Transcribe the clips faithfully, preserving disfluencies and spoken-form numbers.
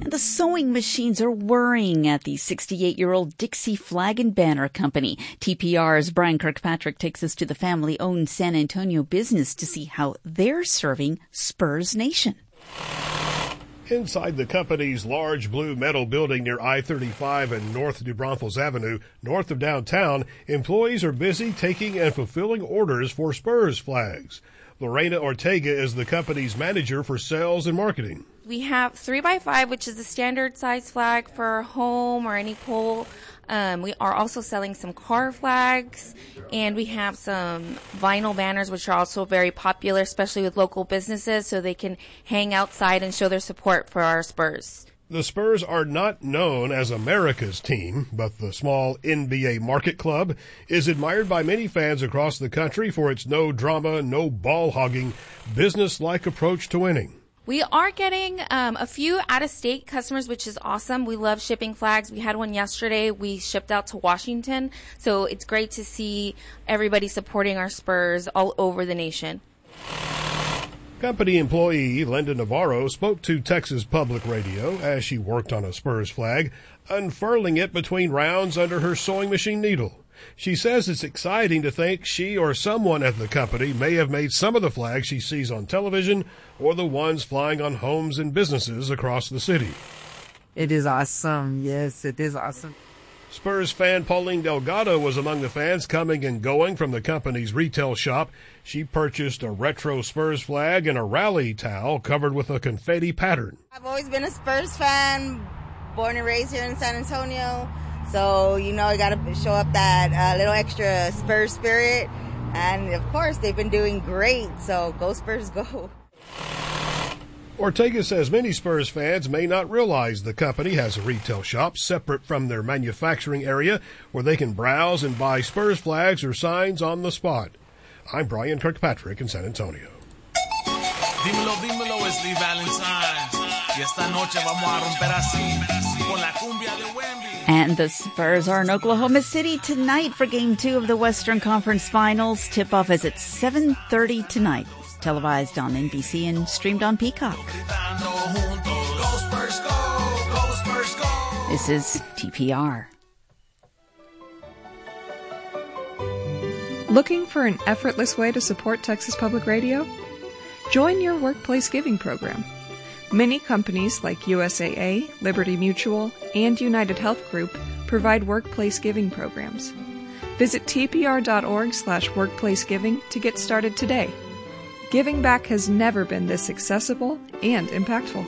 And the sewing machines are whirring at the sixty-eight-year-old Dixie Flag and Banner Company. T P R's Brian Kirkpatrick takes us to the family-owned San Antonio business to see how they're serving Spurs Nation. Inside the company's large blue metal building near I thirty-five and North New Braunfels Avenue, north of downtown, employees are busy taking and fulfilling orders for Spurs flags. Lorena Ortega is the company's manager for sales and marketing. We have three by five, which is the standard size flag for home or any pole. Um, we are also selling some car flags, and we have some vinyl banners, which are also very popular, especially with local businesses, so they can hang outside and show their support for our Spurs. The Spurs are not known as America's team, but the small N B A Market Club is admired by many fans across the country for its no drama, no ball hogging, business-like approach to winning. We are getting um, a few out-of-state customers, which is awesome. We love shipping flags. We had one yesterday. We shipped out to Washington. So it's great to see everybody supporting our Spurs all over the nation. Company employee Linda Navarro spoke to Texas Public Radio as she worked on a Spurs flag, unfurling it between rounds under her sewing machine needle. She says it's exciting to think she or someone at the company may have made some of the flags she sees on television or the ones flying on homes and businesses across the city. It is awesome. Yes, it is awesome. Spurs fan Pauline Delgado was among the fans coming and going from the company's retail shop. She purchased a retro Spurs flag and a rally towel covered with a confetti pattern. I've always been a Spurs fan, born and raised here in San Antonio. So, you know, you got to show up that uh, little extra Spurs spirit. And, of course, they've been doing great. So, go Spurs, go. Ortega says many Spurs fans may not realize the company has a retail shop separate from their manufacturing area where they can browse and buy Spurs flags or signs on the spot. I'm Brian Kirkpatrick in San Antonio. Dímelo, dímelo, es Lee Valentine. Y esta noche vamos a romper así con la cumbia de Wemby. And the Spurs are in Oklahoma City tonight for Game two of the Western Conference Finals. Tip-off is at seven thirty tonight. Televised on N B C and streamed on Peacock. This is T P R. Looking for an effortless way to support Texas Public Radio? Join your workplace giving program. Many companies like U S A A, Liberty Mutual, and United Health Group provide workplace giving programs. Visit tpr.org slash workplace giving to get started today. Giving back has never been this accessible and impactful.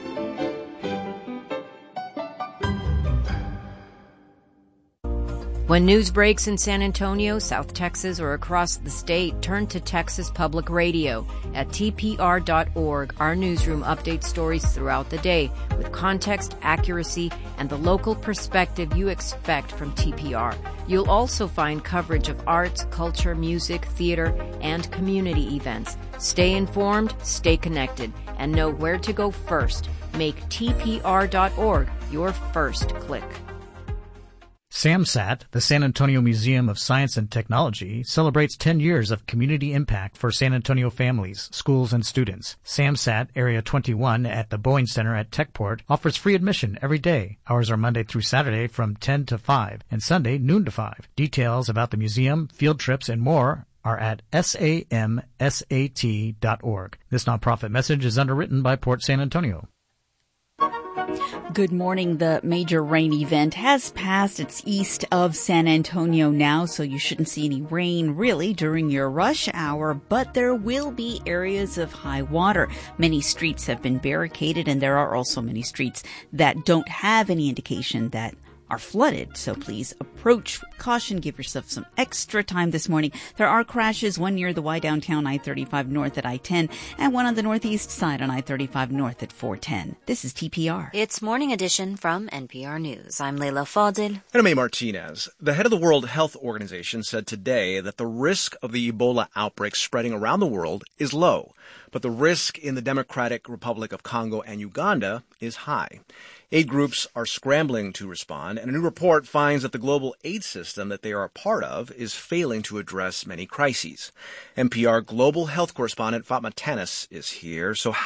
When news breaks in San Antonio, South Texas, or across the state, turn to Texas Public Radio. At T P R dot org, our newsroom updates stories throughout the day with context, accuracy, and the local perspective you expect from T P R. You'll also find coverage of arts, culture, music, theater, and community events. Stay informed, stay connected, and know where to go first. Make T P R dot org your first click. SAMSAT, the San Antonio Museum of Science and Technology, celebrates ten years of community impact for San Antonio families, schools, and students. SAMSAT Area twenty-one at the Boeing Center at Techport offers free admission every day. Hours are Monday through Saturday from ten to five and Sunday noon to five. Details about the museum, field trips, and more are at samsat dot org. This nonprofit message is underwritten by Port San Antonio. Good morning. The major rain event has passed. It's east of San Antonio now, so you shouldn't see any rain really during your rush hour, but there will be areas of high water. Many streets have been barricaded, and there are also many streets that don't have any indication that are flooded, so please approach with caution. Give yourself some extra time this morning. There are crashes, one near the Y downtown I thirty-five north at I ten and one on the northeast side on I thirty-five north at four ten. This is T P R. It's Morning Edition from N P R News. I'm Leila Fadil. And I'm A. Martinez. The head of the World Health Organization said today that the risk of the Ebola outbreak spreading around the world is low, but the risk in the Democratic Republic of Congo and Uganda is high. Aid groups are scrambling to respond, and a new report finds that the global aid system that they are a part of is failing to address many crises. N P R global health correspondent Fatma Tanis is here. So how